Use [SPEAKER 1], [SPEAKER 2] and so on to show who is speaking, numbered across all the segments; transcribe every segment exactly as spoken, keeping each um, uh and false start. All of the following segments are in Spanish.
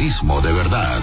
[SPEAKER 1] Periodismo de verdad.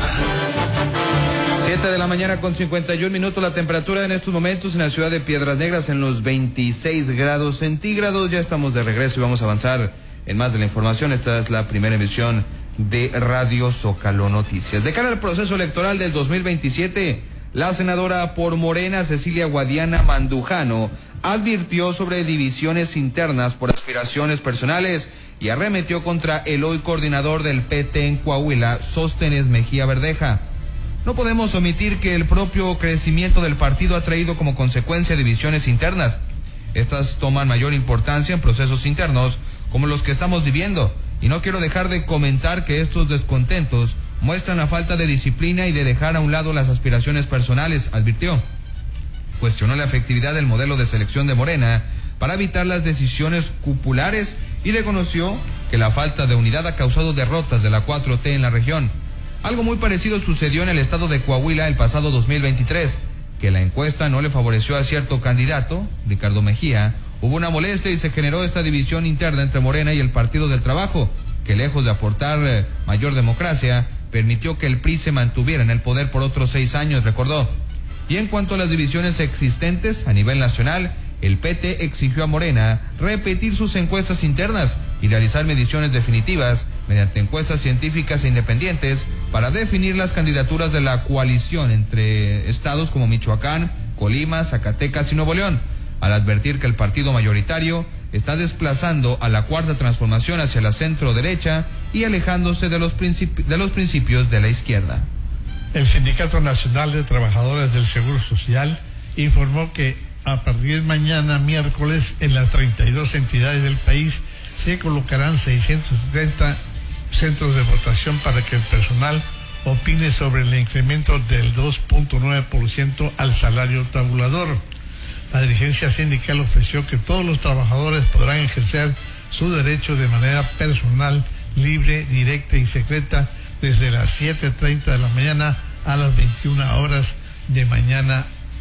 [SPEAKER 2] Siete de la mañana con cincuenta y un minutos, la temperatura en estos momentos en la ciudad de Piedras Negras en los veintiséis grados centígrados. Ya estamos de regreso y vamos a avanzar en más de la información. Esta es la primera emisión de Radio Zócalo Noticias. De cara al proceso electoral del dos mil veintisiete, la senadora por Morena, Cecilia Guadiana Mandujano, advirtió sobre divisiones internas por aspiraciones personales y arremetió contra el hoy coordinador del P T en Coahuila, Sóstenes Mejía Verdeja. No podemos omitir que el propio crecimiento del partido ha traído como consecuencia divisiones internas. Estas toman mayor importancia en procesos internos como los que estamos viviendo, y no quiero dejar de comentar que estos descontentos muestran la falta de disciplina y de dejar a un lado las aspiraciones personales, advirtió. Cuestionó la efectividad del modelo de selección de Morena para evitar las decisiones cupulares y reconoció que la falta de unidad ha causado derrotas de la cuatro T en la región. Algo muy parecido sucedió en el estado de Coahuila el pasado dos mil veintitrés, que la encuesta no le favoreció a cierto candidato, Ricardo Mejía. Hubo una molestia y se generó esta división interna entre Morena y el Partido del Trabajo, que lejos de aportar eh, mayor democracia, permitió que el P R I se mantuviera en el poder por otros seis años, recordó. Y en cuanto a las divisiones existentes a nivel nacional, el P T exigió a Morena repetir sus encuestas internas y realizar mediciones definitivas mediante encuestas científicas e independientes para definir las candidaturas de la coalición entre estados como Michoacán, Colima, Zacatecas y Nuevo León, al advertir que el partido mayoritario está desplazando a la Cuarta Transformación hacia la centro derecha y alejándose de los, principi- de los principios de la izquierda.
[SPEAKER 3] El Sindicato Nacional de Trabajadores del Seguro Social informó que a partir de mañana, miércoles, en las treinta y dos entidades del país se colocarán seiscientos setenta centros de votación para que el personal opine sobre el incremento del dos punto nueve por ciento al salario tabulador. La dirigencia sindical ofreció que todos los trabajadores podrán ejercer su derecho de manera personal, libre, directa y secreta desde las siete treinta de la mañana a las veintiuna horas de mañana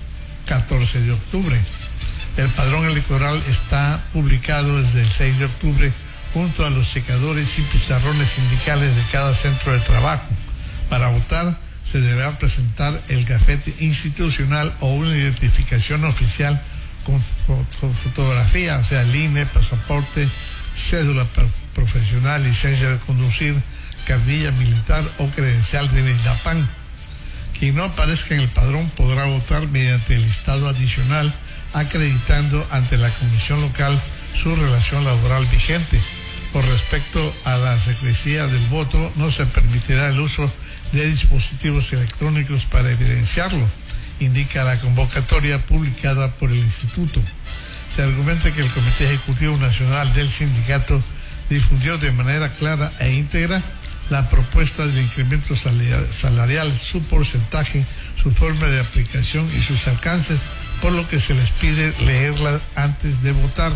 [SPEAKER 3] catorce de octubre. El padrón electoral está publicado desde el seis de octubre junto a los checadores y pizarrones sindicales de cada centro de trabajo. Para votar se deberá presentar el gafete institucional o una identificación oficial con, con, con fotografía, o sea, el I N E, pasaporte, cédula profesional, licencia de conducir, cartilla militar o credencial de INAPAN. Quien no aparezca en el padrón podrá votar mediante el listado adicional, acreditando ante la comisión local su relación laboral vigente. Por respecto a la secrecía del voto, no se permitirá el uso de dispositivos electrónicos para evidenciarlo, indica la convocatoria publicada por el Instituto. Se argumenta que el Comité Ejecutivo Nacional del Sindicato difundió de manera clara e íntegra la propuesta del incremento salarial, su porcentaje, su forma de aplicación y sus alcances, por lo que se les pide leerla antes de votar.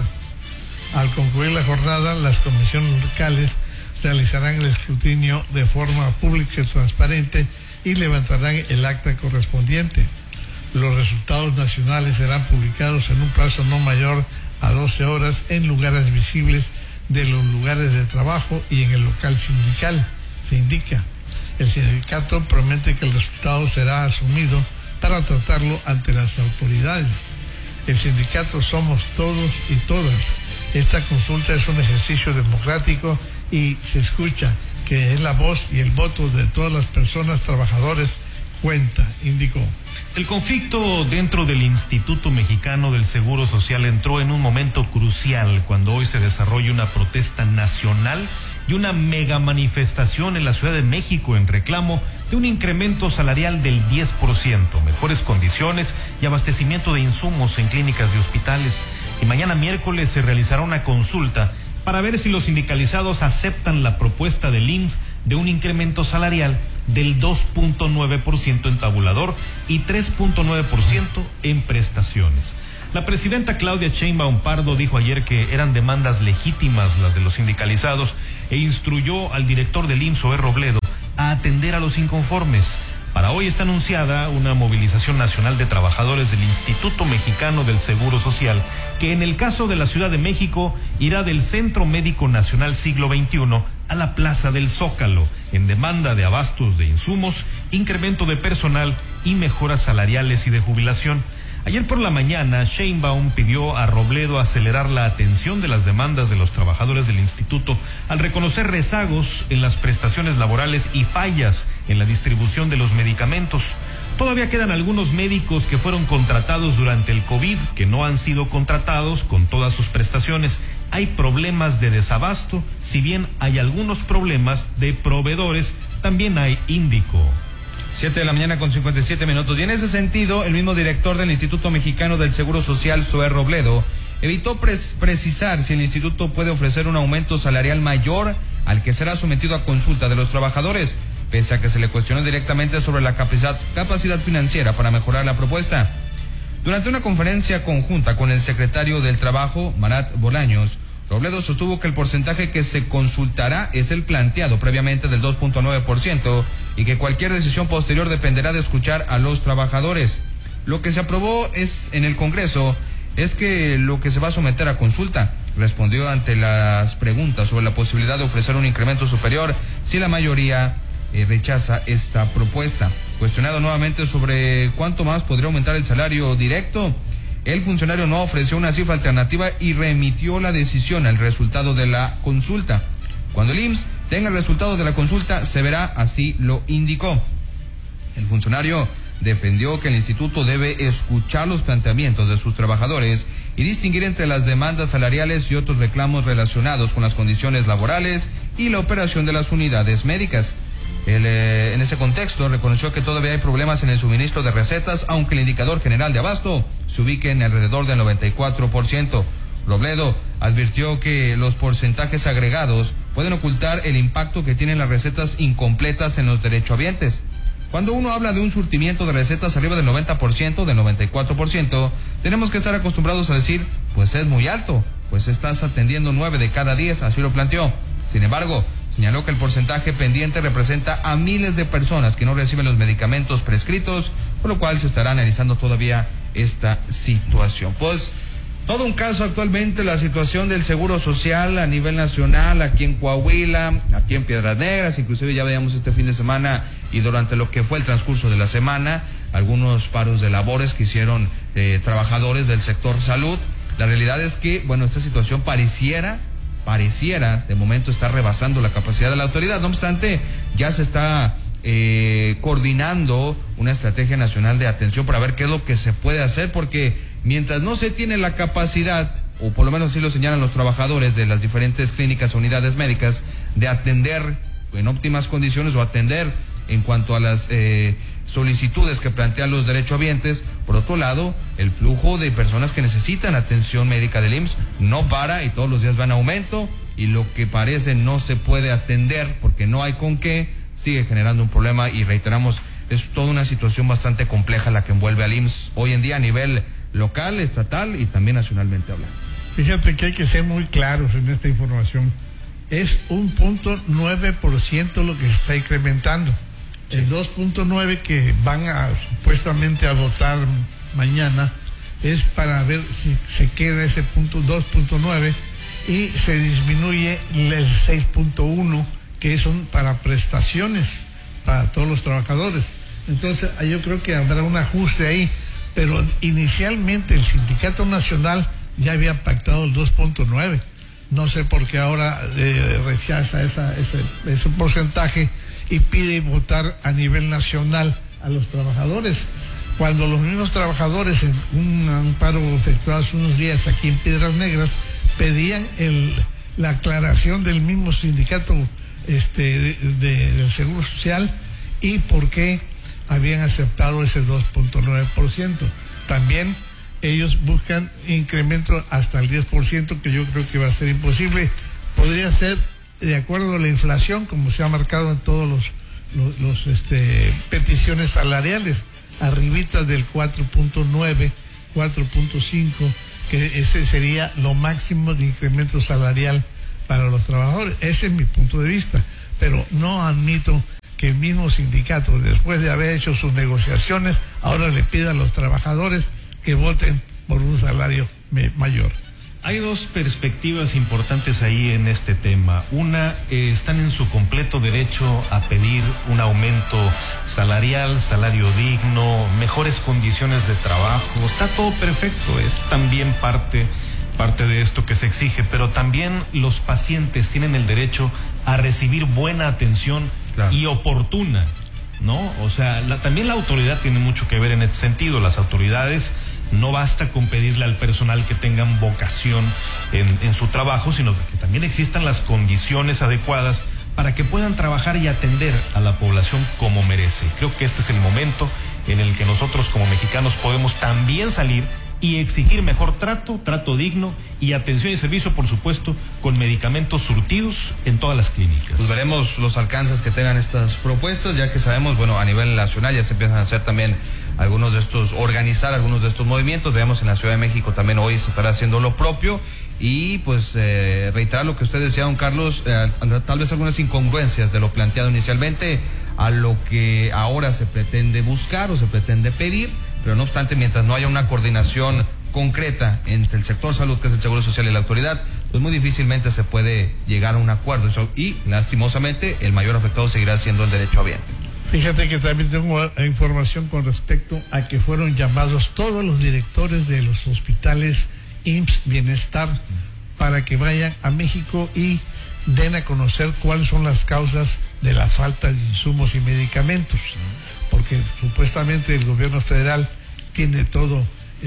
[SPEAKER 3] Al concluir la jornada, las comisiones locales realizarán el escrutinio de forma pública y transparente y levantarán el acta correspondiente. Los resultados nacionales serán publicados en un plazo no mayor a doce horas en lugares visibles de los lugares de trabajo y en el local sindical, se indica. El sindicato promete que el resultado será asumido para tratarlo ante las autoridades. El sindicato somos todos y todas. Esta consulta es un ejercicio democrático y se escucha que es la voz y el voto de todas las personas trabajadores cuenta, indicó.
[SPEAKER 4] El conflicto dentro del Instituto Mexicano del Seguro Social entró en un momento crucial cuando hoy se desarrolla una protesta nacional y una mega manifestación en la Ciudad de México en reclamo de un incremento salarial del diez por ciento, mejores condiciones y abastecimiento de insumos en clínicas y hospitales. Y mañana miércoles se realizará una consulta para ver si los sindicalizados aceptan la propuesta del I M S S de un incremento salarial del dos punto nueve por ciento en tabulador y tres punto nueve por ciento en prestaciones. La presidenta Claudia Sheinbaum Pardo dijo ayer que eran demandas legítimas las de los sindicalizados e instruyó al director del I M S S, Zoé Robledo, a atender a los inconformes. Para hoy está anunciada una movilización nacional de trabajadores del Instituto Mexicano del Seguro Social, que en el caso de la Ciudad de México irá del Centro Médico Nacional Siglo veintiuno a la Plaza del Zócalo, en demanda de abastos de insumos, incremento de personal y mejoras salariales y de jubilación. Ayer por la mañana, Sheinbaum pidió a Robledo acelerar la atención de las demandas de los trabajadores del instituto al reconocer rezagos en las prestaciones laborales y fallas en la distribución de los medicamentos. Todavía quedan algunos médicos que fueron contratados durante el COVID que no han sido contratados con todas sus prestaciones. Hay problemas de desabasto, si bien hay algunos problemas de proveedores, también hay índico.
[SPEAKER 2] Siete de la mañana con cincuenta y siete minutos. Y en ese sentido, el mismo director del Instituto Mexicano del Seguro Social, Zoé Robledo, evitó pres- precisar si el instituto puede ofrecer un aumento salarial mayor al que será sometido a consulta de los trabajadores, pese a que se le cuestionó directamente sobre la capacidad, capacidad financiera para mejorar la propuesta. Durante una conferencia conjunta con el secretario del Trabajo, Marat Bolaños, Robledo sostuvo que el porcentaje que se consultará es el planteado previamente del dos punto nueve por ciento y que cualquier decisión posterior dependerá de escuchar a los trabajadores. Lo que se aprobó es en el Congreso es que lo que se va a someter a consulta. Respondió ante las preguntas sobre la posibilidad de ofrecer un incremento superior si la mayoría eh, rechaza esta propuesta. Cuestionado nuevamente sobre cuánto más podría aumentar el salario directo, el funcionario no ofreció una cifra alternativa y remitió la decisión al resultado de la consulta. Cuando el I M S S tenga el resultado de la consulta, se verá, así lo indicó. El funcionario defendió que el instituto debe escuchar los planteamientos de sus trabajadores y distinguir entre las demandas salariales y otros reclamos relacionados con las condiciones laborales y la operación de las unidades médicas. El, eh, en ese contexto, reconoció que todavía hay problemas en el suministro de recetas, aunque el indicador general de abasto se ubique en alrededor del noventa y cuatro por ciento. Robledo advirtió que los porcentajes agregados pueden ocultar el impacto que tienen las recetas incompletas en los derechohabientes. Cuando uno habla de un surtimiento de recetas arriba del noventa por ciento, del noventa y cuatro por ciento, tenemos que estar acostumbrados a decir, pues es muy alto, pues estás atendiendo nueve de cada diez, así lo planteó. Sin embargo, señaló que el porcentaje pendiente representa a miles de personas que no reciben los medicamentos prescritos, por lo cual se estará analizando todavía esta situación. Pues todo un caso actualmente, la situación del Seguro Social a nivel nacional, aquí en Coahuila, aquí en Piedras Negras, inclusive ya veíamos este fin de semana y durante lo que fue el transcurso de la semana, algunos paros de labores que hicieron eh, trabajadores del sector salud. La realidad es que, bueno, esta situación pareciera pareciera de momento estar rebasando la capacidad de la autoridad. No obstante, ya se está eh, coordinando una estrategia nacional de atención para ver qué es lo que se puede hacer, porque mientras no se tiene la capacidad, o por lo menos así lo señalan los trabajadores de las diferentes clínicas o unidades médicas, de atender en óptimas condiciones o atender en cuanto a las eh, solicitudes que plantean los derechohabientes. Por otro lado, el flujo de personas que necesitan atención médica del I M S S no para y todos los días va en aumento, y lo que parece no se puede atender porque no hay con qué, sigue generando un problema, y reiteramos, es toda una situación bastante compleja la que envuelve al I M S S hoy en día a nivel local, estatal y también nacionalmente hablando.
[SPEAKER 3] Fíjate que hay que ser muy claros en esta información. Es un punto nueve por ciento lo que se está incrementando. El dos punto nueve que van a supuestamente a votar mañana es para ver si se queda ese punto dos punto nueve y se disminuye el seis punto uno que son para prestaciones para todos los trabajadores. Entonces yo creo que habrá un ajuste ahí, pero inicialmente el Sindicato Nacional ya había pactado el dos punto nueve. No sé por qué ahora eh, rechaza esa, ese, ese porcentaje y pide votar a nivel nacional a los trabajadores, cuando los mismos trabajadores en un, un paro efectuado hace unos días aquí en Piedras Negras pedían el, la aclaración del mismo sindicato este, de, de, del Seguro Social y por qué habían aceptado ese dos punto nueve por ciento. También ellos buscan incremento hasta el diez por ciento, que yo creo que va a ser imposible. Podría ser de acuerdo a la inflación, como se ha marcado en todos los, los, los este, peticiones salariales, arribita del cuatro punto nueve, cuatro punto cinco, que ese sería lo máximo de incremento salarial para los trabajadores. Ese es mi punto de vista, pero no admito que el mismo sindicato, después de haber hecho sus negociaciones, ahora le pida a los trabajadores que voten por un salario mayor.
[SPEAKER 4] Hay dos perspectivas importantes ahí en este tema. Una, eh, están en su completo derecho a pedir un aumento salarial, salario digno, mejores condiciones de trabajo. Está todo perfecto, es también parte, parte de esto que se exige, pero también los pacientes tienen el derecho a recibir buena atención, claro, y oportuna, ¿no? O sea, la, también la autoridad tiene mucho que ver en este sentido. Las autoridades, no basta con pedirle al personal que tengan vocación en, en su trabajo, sino que también existan las condiciones adecuadas para que puedan trabajar y atender a la población como merece. Creo que este es el momento en el que nosotros como mexicanos podemos también salir y exigir mejor trato, trato digno y atención y servicio, por supuesto, con medicamentos surtidos en todas las clínicas.
[SPEAKER 2] Pues veremos los alcances que tengan estas propuestas, ya que sabemos, bueno, a nivel nacional ya se empiezan a hacer también algunos de estos, organizar algunos de estos movimientos. Veamos, en la Ciudad de México también hoy se estará haciendo lo propio. Y pues eh, reiterar lo que usted decía, don Carlos, eh, tal vez algunas incongruencias de lo planteado inicialmente a lo que ahora se pretende buscar o se pretende pedir, pero no obstante, mientras no haya una coordinación concreta entre el sector salud, que es el Seguro Social, y la autoridad, pues muy difícilmente se puede llegar a un acuerdo. Y lastimosamente el mayor afectado seguirá siendo el derecho habiente.
[SPEAKER 3] Fíjate que también tengo información con respecto a que fueron llamados todos los directores de los hospitales I M S S Bienestar para que vayan a México y den a conocer cuáles son las causas de la falta de insumos y medicamentos, porque supuestamente el gobierno federal tiene todo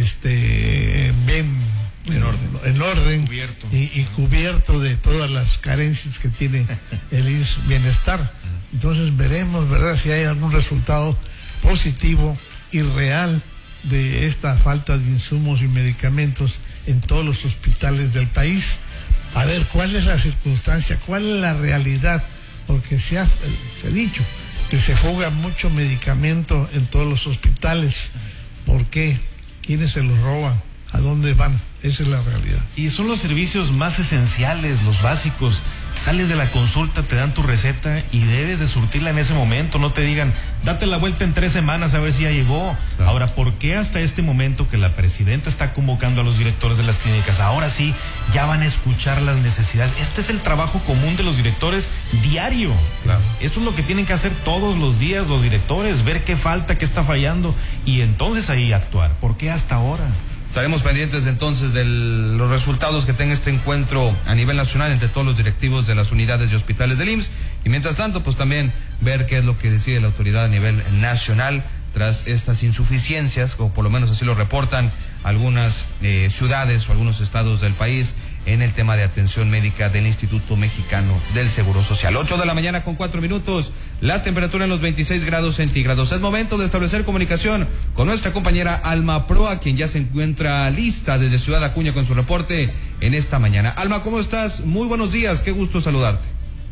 [SPEAKER 3] este bien
[SPEAKER 2] en orden,
[SPEAKER 3] en orden
[SPEAKER 4] cubierto.
[SPEAKER 3] Y, y cubierto de todas las carencias que tiene el I M S S Bienestar. Entonces veremos, ¿verdad?, si hay algún resultado positivo y real de esta falta de insumos y medicamentos en todos los hospitales del país. A ver cuál es la circunstancia, cuál es la realidad, porque se ha, se ha dicho que se fuga mucho medicamento en todos los hospitales. ¿Por qué? ¿Quiénes se los roban? ¿A dónde van? Esa es la realidad.
[SPEAKER 4] Y son los servicios más esenciales, los básicos. Sales de la consulta, te dan tu receta y debes de surtirla en ese momento. No te digan, date la vuelta en tres semanas a ver si ya llegó. Claro. Ahora, ¿por qué hasta este momento que la presidenta está convocando a los directores de las clínicas, ahora sí ya van a escuchar las necesidades? Este es el trabajo común de los directores diario. Claro. Esto es lo que tienen que hacer todos los días los directores, ver qué falta, qué está fallando y entonces ahí actuar. ¿Por qué hasta ahora?
[SPEAKER 2] Estaremos pendientes entonces de los resultados que tenga este encuentro a nivel nacional entre todos los directivos de las unidades y hospitales del I M S S, y mientras tanto pues también ver qué es lo que decide la autoridad a nivel nacional tras estas insuficiencias, o por lo menos así lo reportan algunas eh, ciudades o algunos estados del país en el tema de atención médica del Instituto Mexicano del Seguro Social. Ocho de la mañana con cuatro minutos, la temperatura en los veintiséis grados centígrados. Es momento de establecer comunicación con nuestra compañera Alma Proa, quien ya se encuentra lista desde Ciudad Acuña con su reporte en esta mañana. Alma, ¿cómo estás? Muy buenos días, qué gusto saludarte.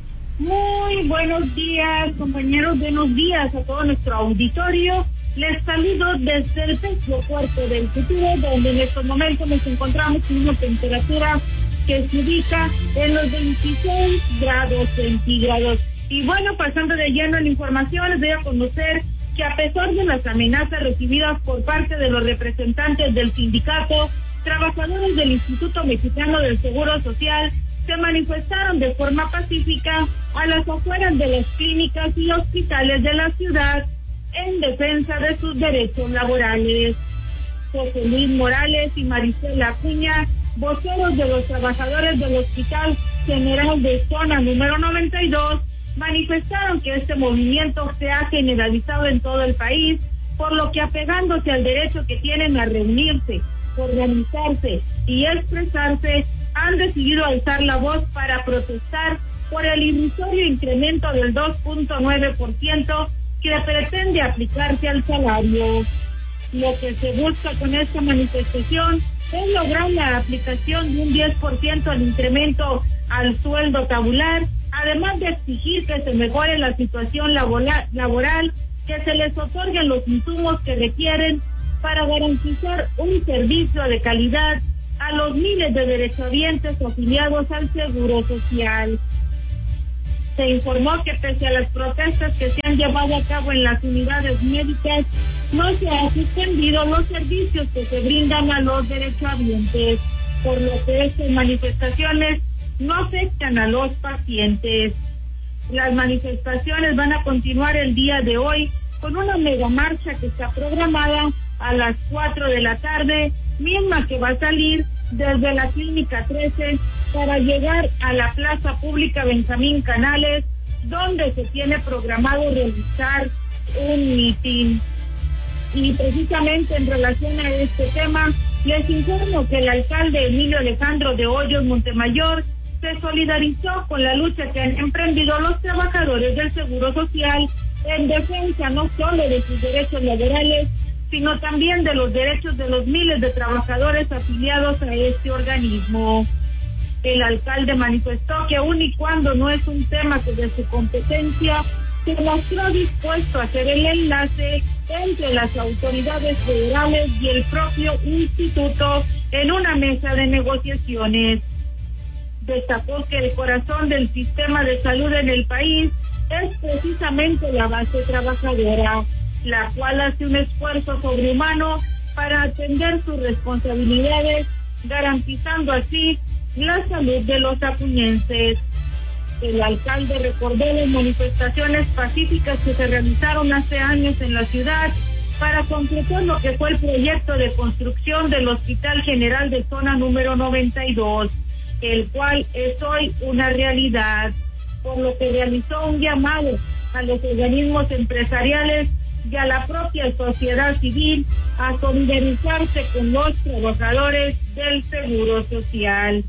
[SPEAKER 1] Muy buenos días, compañeros, buenos días a todo nuestro auditorio. Les saludo desde el Centro Puerto del Futuro, donde en estos momentos nos encontramos con una temperatura que se ubica en los veintiséis grados centígrados. Y bueno, pasando de lleno en la información, les doy a conocer que a pesar de las amenazas recibidas por parte de los representantes del sindicato, trabajadores del Instituto Mexicano del Seguro Social se manifestaron de forma pacífica a las afueras de las clínicas y hospitales de la ciudad en defensa de sus derechos laborales. José Luis Morales y Maricela Acuña, voceros de los trabajadores del Hospital General de Zona número noventa y dos, manifestaron que este movimiento se ha generalizado en todo el país, por lo que, apegándose al derecho que tienen a reunirse, organizarse y expresarse, han decidido alzar la voz para protestar por el irrisorio incremento del dos punto nueve por ciento que pretende aplicarse al salario. Lo que se busca con esta manifestación es lograr la aplicación de un diez por ciento al incremento al sueldo tabular, además de exigir que se mejore la situación laboral, laboral, que se les otorguen los insumos que requieren para garantizar un servicio de calidad a los miles de derechohabientes afiliados al Seguro Social. Se informó que pese a las protestas que se han llevado a cabo en las unidades médicas, no se han suspendido los servicios que se brindan a los derechohabientes. por lo que estas manifestaciones no afectan a los pacientes. Las manifestaciones van a continuar el día de hoy con una mega marcha que está programada a las cuatro de la tarde, misma que va a salir desde la Clínica trece para llegar a la Plaza Pública Benjamín Canales, donde se tiene programado realizar un mitin. Y precisamente en relación a este tema, les informo que el alcalde Emilio Alejandro de Hoyos Montemayor se solidarizó con la lucha que han emprendido los trabajadores del Seguro Social en defensa no solo de sus derechos laborales, sino también de los derechos de los miles de trabajadores afiliados a este organismo. El alcalde manifestó que aun y cuando no es un tema que de su competencia, se mostró dispuesto a hacer el enlace entre las autoridades federales y el propio instituto en una mesa de negociaciones. Destacó que el corazón del sistema de salud en el país es precisamente la base trabajadora, la cual hace un esfuerzo sobrehumano para atender sus responsabilidades, garantizando así la salud de los acuñenses. El alcalde recordó las manifestaciones pacíficas que se realizaron hace años en la ciudad para concretar lo que fue el proyecto de construcción del Hospital General de Zona número noventa y dos, el cual es hoy una realidad, por lo que realizó un llamado a los organismos empresariales y a la propia sociedad civil a solidarizarse con los trabajadores del Seguro Social.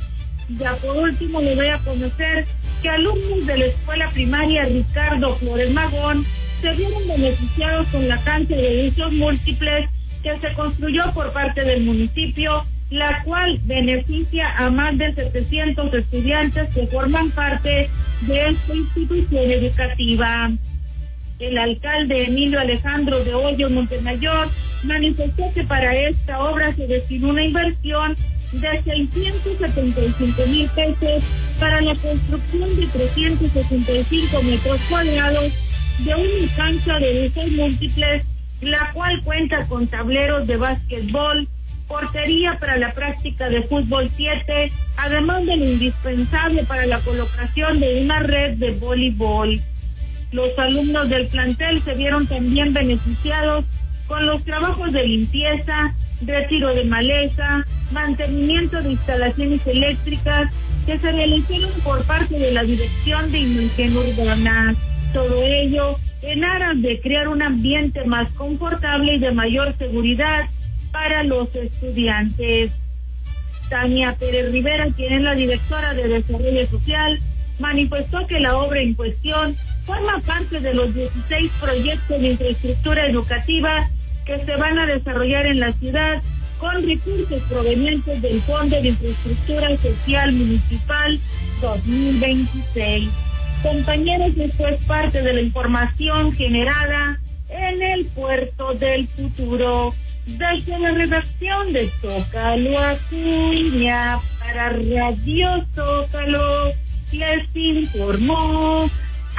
[SPEAKER 1] Ya por último le voy a conocer que alumnos de la escuela primaria Ricardo Flores Magón se vieron beneficiados con la cancha de usos múltiples que se construyó por parte del municipio, la cual beneficia a más de setecientos estudiantes que forman parte de esta institución educativa. El alcalde Emilio Alejandro de Hoyos Montemayor manifestó que para esta obra se destinó una inversión de seiscientos setenta y cinco mil pesos para la construcción de trescientos sesenta y cinco metros cuadrados de una cancha de usos múltiples, la cual cuenta con tableros de básquetbol, portería para la práctica de fútbol siete, además de lo indispensable para la colocación de una red de voleibol. Los alumnos del plantel se vieron también beneficiados con los trabajos de limpieza, retiro de maleza, mantenimiento de instalaciones eléctricas que se realizaron por parte de la Dirección de Imagen Urbana. Todo ello en aras de crear un ambiente más confortable y de mayor seguridad para los estudiantes. Tania Pérez Rivera, quien es la directora de Desarrollo Social, manifestó que la obra en cuestión forma parte de los dieciséis proyectos de infraestructura educativa que se van a desarrollar en la ciudad con recursos provenientes del Fondo de Infraestructura Social Municipal dos mil veintiséis. Compañeros, esto es parte de la información generada en el Puerto del Futuro. Desde la redacción de Zócalo Acuña para Radio Zócalo les informó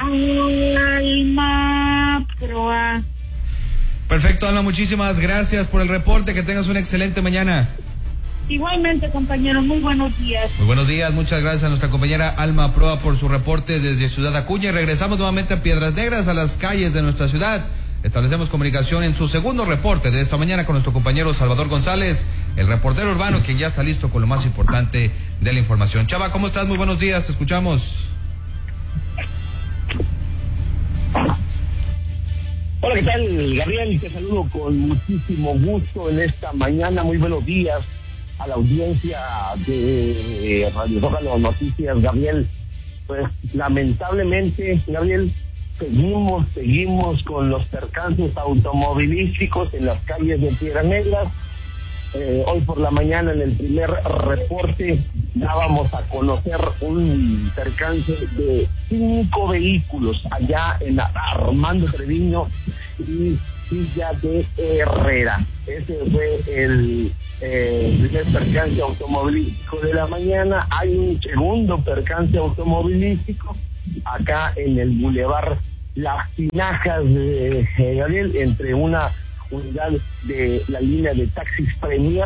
[SPEAKER 1] Alma Proa.
[SPEAKER 2] Perfecto, Alma, muchísimas gracias por el reporte, que tengas una excelente mañana.
[SPEAKER 1] Igualmente, compañeros, muy buenos días.
[SPEAKER 2] Muy buenos días, muchas gracias a nuestra compañera Alma Proa por su reporte desde Ciudad Acuña. Y regresamos nuevamente a Piedras Negras, a las calles de nuestra ciudad. Establecemos comunicación en su segundo reporte de esta mañana con nuestro compañero Salvador González, el reportero urbano, quien ya está listo con lo más importante de la información. Chava, ¿cómo estás? Muy buenos días, te escuchamos.
[SPEAKER 5] Hola, ¿qué tal, Gabriel? Te saludo con muchísimo gusto en esta mañana. Muy buenos días a la audiencia de Radio Zócalo Noticias, Gabriel. Pues lamentablemente, Gabriel, seguimos, seguimos con los percances automovilísticos en las calles de Piedras Negras. Eh, hoy por la mañana en el primer reporte dábamos a conocer un percance de cinco vehículos allá en Armando Treviño y Villa de Herrera. Ese fue el eh, primer percance automovilístico de la mañana. Hay un segundo percance automovilístico acá en el Boulevard Las Tinajas de eh, Gabriel, entre una unidad de la línea de taxis Premier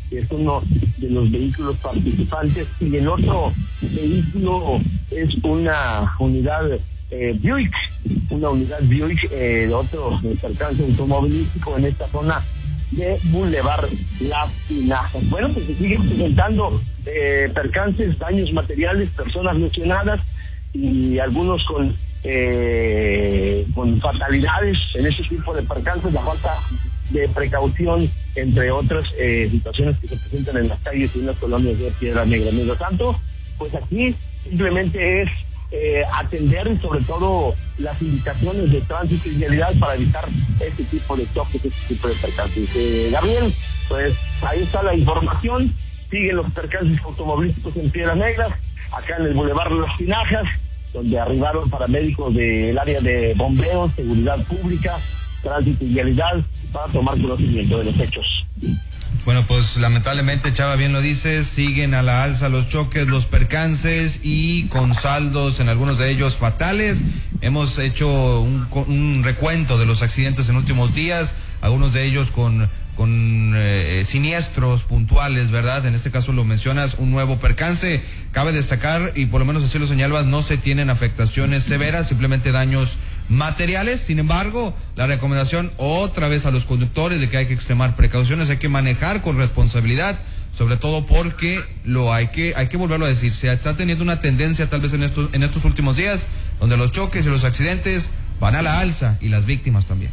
[SPEAKER 5] que es uno de los vehículos participantes, y el otro vehículo es una unidad eh, Buick, una unidad Buick, eh, de otro eh, percance automovilístico en esta zona de Boulevard Las Tinajas. Bueno, pues se siguen presentando eh, percances, daños materiales, personas lesionadas y algunos con eh, con fatalidades en ese tipo de percances, la falta de precaución, entre otras eh, situaciones que se presentan en las calles y en las colonias de Piedras Negras. Mientras tanto, pues aquí simplemente es eh, atender sobre todo las indicaciones de tránsito y vialidad para evitar este tipo de toques, este tipo de percances. Eh, Gabriel, pues ahí está la información, siguen los percances automovilísticos en Piedras Negras, acá en el Boulevard Las Tinajas, donde arribaron paramédicos del área de bombeo, seguridad pública, tránsito y vialidad para tomar conocimiento de los hechos.
[SPEAKER 2] Bueno, pues lamentablemente, Chava, bien lo dices, siguen a la alza los choques, los percances y con saldos en algunos de ellos fatales. Hemos hecho un, un recuento de los accidentes en últimos días, algunos de ellos con con eh, siniestros puntuales, ¿verdad? En este caso lo mencionas, un nuevo percance. Cabe destacar, y por lo menos así lo señalabas, no se tienen afectaciones severas, simplemente daños materiales. Sin embargo, la recomendación otra vez a los conductores de que hay que extremar precauciones, hay que manejar con responsabilidad, sobre todo porque lo hay que hay que volverlo a decir, se está teniendo una tendencia tal vez en estos en estos últimos días donde los choques y los accidentes van a la alza y las víctimas también.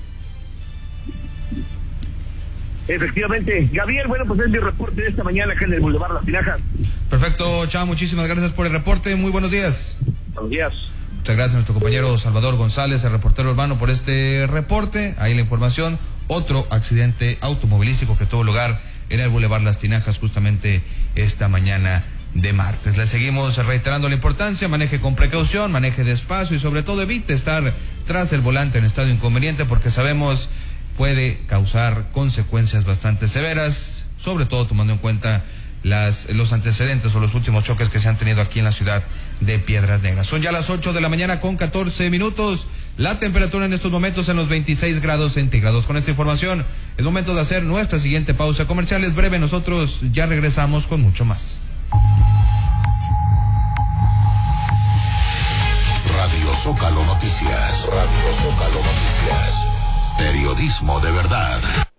[SPEAKER 5] Efectivamente, Gabriel, bueno, pues es mi reporte de esta mañana acá en el Boulevard Las Tinajas.
[SPEAKER 2] Perfecto, Chava, muchísimas gracias por el reporte, muy buenos días.
[SPEAKER 5] Buenos días.
[SPEAKER 2] Muchas gracias a nuestro compañero Salvador González, el reportero urbano, por este reporte. Ahí la información, otro accidente automovilístico que tuvo lugar en el Boulevard Las Tinajas justamente esta mañana de martes. Le seguimos reiterando la importancia, maneje con precaución, maneje despacio y sobre todo evite estar tras el volante en estado inconveniente, porque sabemos puede causar consecuencias bastante severas, sobre todo tomando en cuenta las los antecedentes o los últimos choques que se han tenido aquí en la ciudad de Piedras Negras. Son ya las ocho de la mañana con catorce minutos, la temperatura en estos momentos en los veintiséis grados centígrados. Con esta información es momento de hacer nuestra siguiente pausa comercial, es breve, nosotros ya regresamos con mucho más.
[SPEAKER 6] Radio Zócalo Noticias, Radio Zócalo Noticias. Periodismo de verdad.